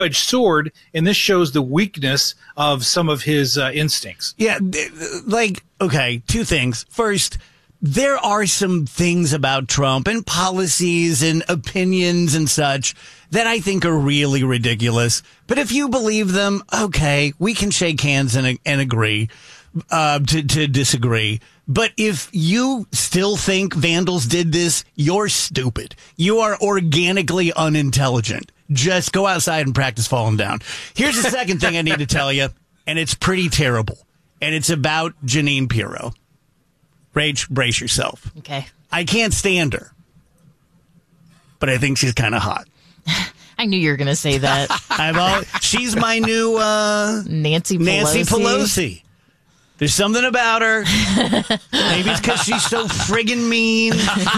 double-edged sword, and this shows the weakness of some of his instincts. Yeah, like, okay, two things. First, there are some things about Trump and policies and opinions and such that I think are really ridiculous. But if you believe them, okay, we can shake hands and agree to disagree. But if you still think vandals did this, you're stupid. You are organically unintelligent. Just go outside and practice falling down. Here's the second thing I need to tell you, and it's pretty terrible. And it's about Jeanine Pirro. Rach, brace yourself. Okay. I can't stand her, but I think she's kind of hot. I knew you were going to say that. She's my new Nancy Pelosi. Nancy Pelosi. There's something about her. Maybe it's because she's so friggin' mean.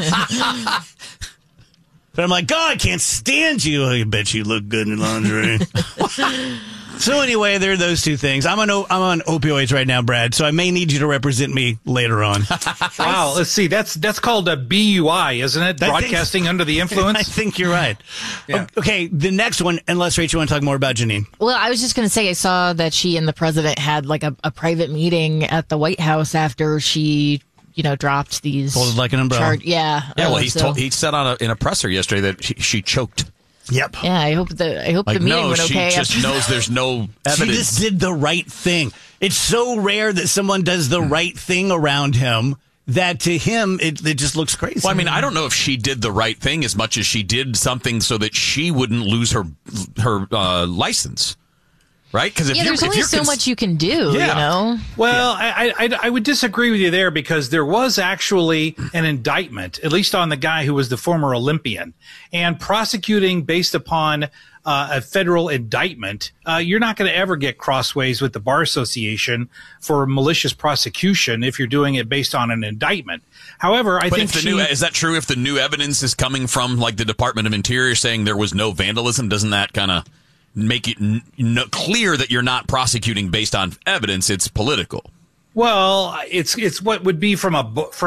But I'm like, God, I can't stand you. I bet you look good in lingerie. So anyway, there are those two things. I'm on opioids right now, Brad, so I may need you to represent me later on. Wow, let's see. That's called a BUI, isn't it? Broadcasting under the influence? I think you're right. Yeah. Okay, the next one, unless, Rachel, you want to talk more about Jeanine. Well, I was just going to say I saw that she and the president had like a private meeting at the White House after she dropped these. Folded like an umbrella. Yeah. Yeah, well, he said in a presser yesterday that she choked. Yep. Yeah, I hope the meeting went okay. She just knows there's no evidence. She just did the right thing. It's so rare that someone does the right thing around him that to him it just looks crazy. Well, I mean, I don't know if she did the right thing as much as she did something so that she wouldn't lose her license. Right? Because there's only so much you can do, Well, I would disagree with you there because there was actually an indictment, at least on the guy who was the former Olympian. And prosecuting based upon a federal indictment, you're not going to ever get crossways with the Bar Association for malicious prosecution if you're doing it based on an indictment. However, I think is that true if the new evidence is coming from like the Department of Interior saying there was no vandalism? Doesn't that kind of make it clear that you're not prosecuting based on evidence? It's political. Well, it's what would be from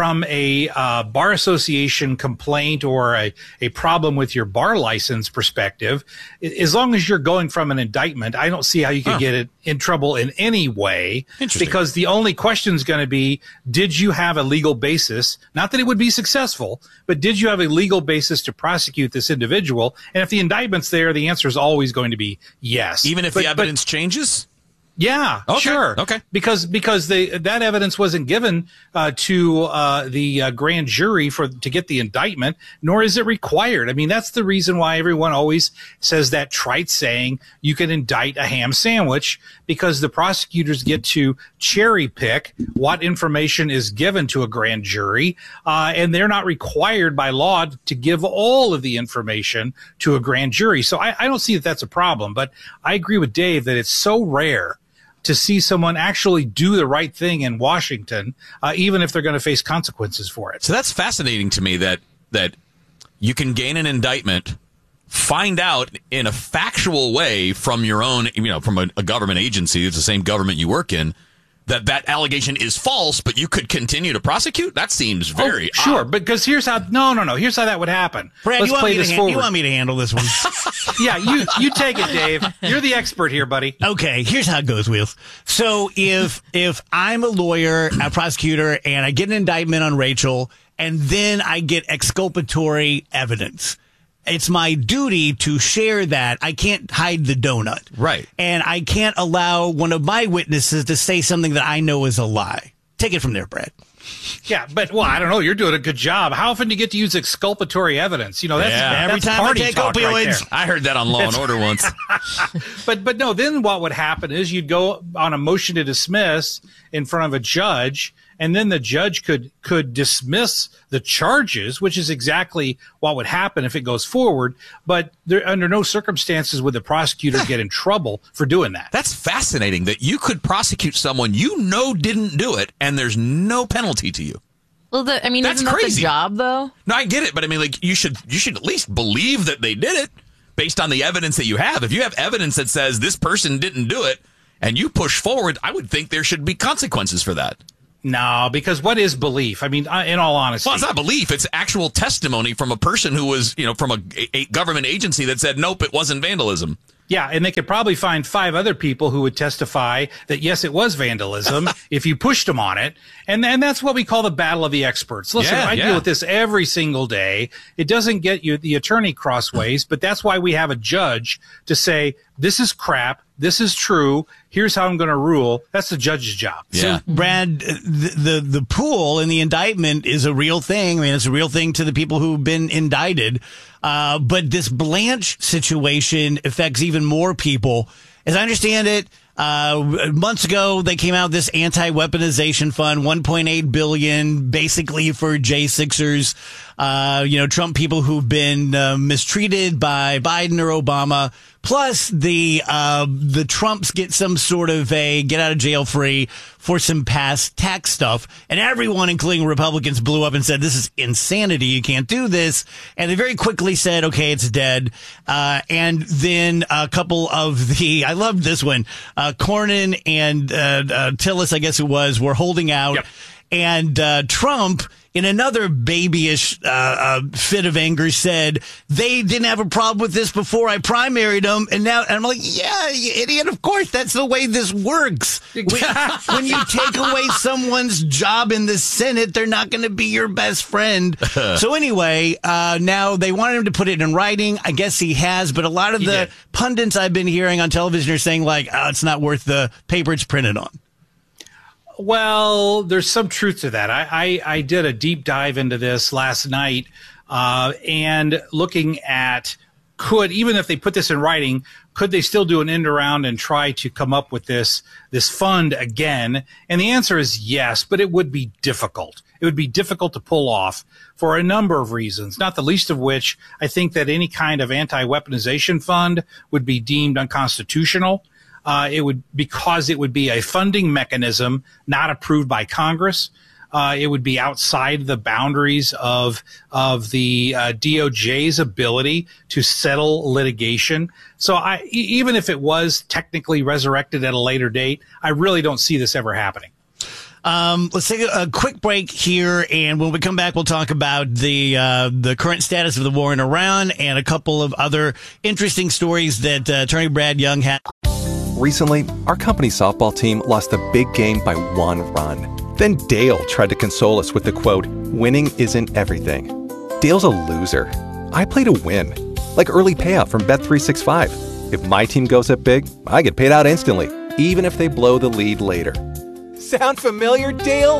a bar association complaint or a problem with your bar license perspective. As long as you're going from an indictment, I don't see how you could get it in trouble in any way. Because the only question is going to be, did you have a legal basis? Not that it would be successful, but did you have a legal basis to prosecute this individual? And if the indictment's there, the answer is always going to be yes. Even if the evidence changes? Yeah, okay. Sure. Okay. Because that evidence wasn't given to the grand jury to get the indictment, nor is it required. I mean, that's the reason why everyone always says that trite saying, you can indict a ham sandwich, because the prosecutors get to cherry pick what information is given to a grand jury, and they're not required by law to give all of the information to a grand jury. So I don't see that that's a problem, but I agree with Dave that it's so rare to see someone actually do the right thing in Washington, even if they're going to face consequences for it. So that's fascinating to me that you can gain an indictment, find out in a factual way from your own, from a government agency, it's the same government you work in, that allegation is false, but you could continue to prosecute? That seems very sure, odd. Because here's how here's how that would happen. Brad, Let's play this forward. You want me to handle this one? Yeah, you take it, Dave. You're the expert here, buddy. Okay, here's how it goes, Wheels. So if I'm a lawyer, a prosecutor, and I get an indictment on Rachel, and then I get exculpatory evidence, it's my duty to share that. I can't hide the donut. Right. And I can't allow one of my witnesses to say something that I know is a lie. Take it from there, Brad. Yeah, but, I don't know. You're doing a good job. How often do you get to use exculpatory evidence? That's every time I take opioids. Right, I heard that on Law and Order once. But no, then what would happen is you'd go on a motion to dismiss in front of a judge, and then the judge could dismiss the charges, which is exactly what would happen if it goes forward. But under no circumstances would the prosecutor get in trouble for doing that. That's fascinating that you could prosecute someone didn't do it, and there's no penalty to you. Well, that's isn't that crazy. the job, though? No, I get it, but I mean, you should at least believe that they did it based on the evidence that you have. If you have evidence that says this person didn't do it, and you push forward, I would think there should be consequences for that. No, because what is belief? I mean, in all honesty. Well, it's not belief. It's actual testimony from a person who was, from a government agency that said, nope, it wasn't vandalism. Yeah, and they could probably find 5 other people who would testify that, yes, it was vandalism if you pushed them on it. And that's what we call the battle of the experts. Listen, I deal with this every single day. It doesn't get you the attorney crossways, but that's why we have a judge to say, this is crap. This is true. Here's how I'm going to rule. That's the judge's job. Yeah. So, Brad, the pool in the indictment is a real thing. I mean, it's a real thing to the people who've been indicted. But this Blanche situation affects even more people. As I understand it, months ago, they came out with this anti-weaponization fund, $1.8 billion, basically for J6ers, Trump people who've been mistreated by Biden or Obama. Plus, the Trumps get some sort of a get out of jail free for some past tax stuff. And everyone, including Republicans, blew up and said, this is insanity. You can't do this. And they very quickly said, okay, it's dead. And then a couple of I loved this one. Cornyn and Tillis, I guess it was, were holding out. Yep. And Trump, in another babyish fit of anger, said they didn't have a problem with this before I primaried them, and I'm like, yeah, you idiot. Of course, that's the way this works. When you take away someone's job in the Senate, they're not going to be your best friend. So anyway, now they wanted him to put it in writing. I guess he has, but a lot of the pundits I've been hearing on television are saying like, oh, it's not worth the paper it's printed on. Well, there's some truth to that. I did a deep dive into this last night, and looking at even if they put this in writing, could they still do an end around and try to come up with this fund again? And the answer is yes, but it would be difficult. It would be difficult to pull off for a number of reasons, not the least of which I think that any kind of anti-weaponization fund would be deemed unconstitutional. Because it would be a funding mechanism not approved by Congress. It would be outside the boundaries of the DOJ's ability to settle litigation. So even if it was technically resurrected at a later date, I really don't see this ever happening. Let's take a quick break here, and when we come back, we'll talk about the current status of the war in Iran and a couple of other interesting stories that Attorney Brad Young had. Recently, our company's softball team lost a big game by 1 run. Then Dale tried to console us with the quote, "Winning isn't everything." Dale's a loser. I play to win. Like early payout from Bet365. If my team goes up big, I get paid out instantly, even if they blow the lead later. Sound familiar, Dale?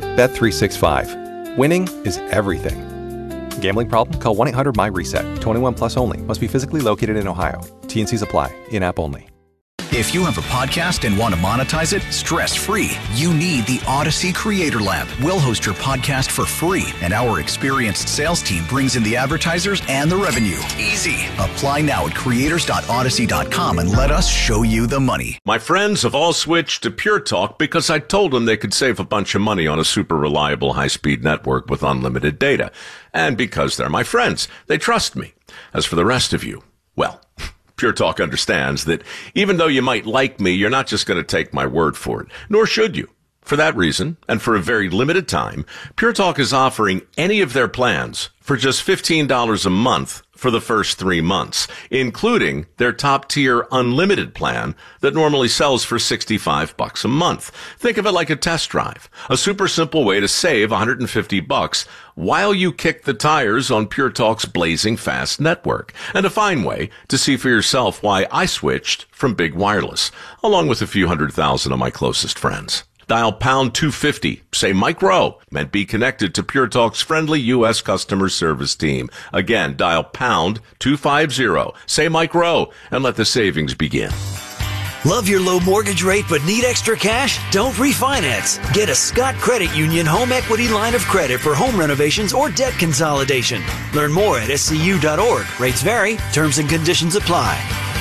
Bet365. Winning is everything. Gambling problem? Call 1-800-MY-RESET. 21 plus only. Must be physically located in Ohio. T&Cs apply. In-app only. If you have a podcast and want to monetize it stress-free, you need the Odyssey Creator Lab. We'll host your podcast for free, and our experienced sales team brings in the advertisers and the revenue. Easy. Apply now at creators.odyssey.com and let us show you the money. My friends have all switched to Pure Talk because I told them they could save a bunch of money on a super reliable high-speed network with unlimited data. And because they're my friends, they trust me. As for the rest of you, well, Pure Talk understands that even though you might like me, you're not just going to take my word for it, nor should you. For that reason, and for a very limited time, Pure Talk is offering any of their plans for just $15 a month for the first 3 months, including their top-tier unlimited plan that normally sells for $65 a month. Think of it like a test drive, a super simple way to save $150 while you kick the tires on Pure Talk's blazing fast network, and a fine way to see for yourself why I switched from big wireless, along with a few 100,000 of my closest friends. Dial pound 250, say Mike Rowe, and be connected to Pure Talk's friendly U.S. customer service team. Again, dial pound 250, say Mike Rowe, and let the savings begin. Love your low mortgage rate but need extra cash? Don't refinance. Get a Scott Credit Union home equity line of credit for home renovations or debt consolidation. Learn more at scu.org. Rates vary. Terms and conditions apply.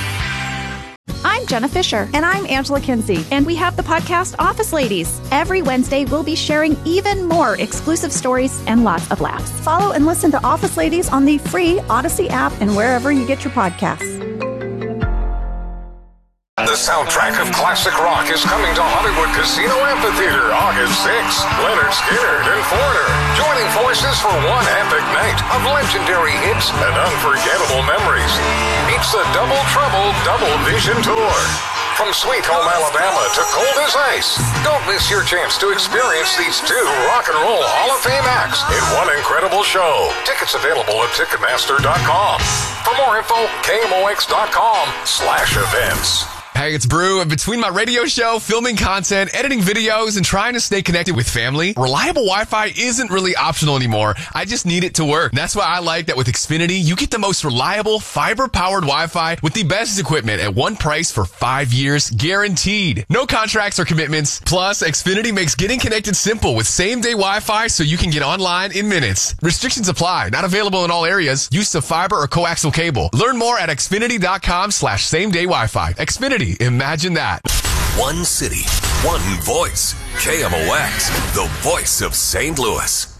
I'm Jenna Fisher. And I'm Angela Kinsey. And we have the podcast Office Ladies. Every Wednesday, we'll be sharing even more exclusive stories and lots of laughs. Follow and listen to Office Ladies on the free Odyssey app and wherever you get your podcasts. The soundtrack of classic rock is coming to Hollywood Casino Amphitheater August 6th. Leonard Skinner and Foreigner joining forces for one epic night of legendary hits and unforgettable memories. It's the Double Trouble Double Vision Tour. From Sweet Home Alabama to Cold as Ice. Don't miss your chance to experience these two Rock and Roll Hall of Fame acts in one incredible show. Tickets available at Ticketmaster.com. For more info, KMOX.com/events. Hey, it's Brew, and between my radio show, filming content, editing videos, and trying to stay connected with family, reliable Wi-Fi isn't really optional anymore. I just need it to work. And that's why I like that with Xfinity, you get the most reliable, fiber-powered Wi-Fi with the best equipment at one price for 5 years, guaranteed. No contracts or commitments. Plus, Xfinity makes getting connected simple with same-day Wi-Fi so you can get online in minutes. Restrictions apply. Not available in all areas. Use of fiber or coaxial cable. Learn more at Xfinity.com/same-day Wi-Fi. Xfinity. Imagine that. One city, one voice. KMOX, the voice of St. Louis.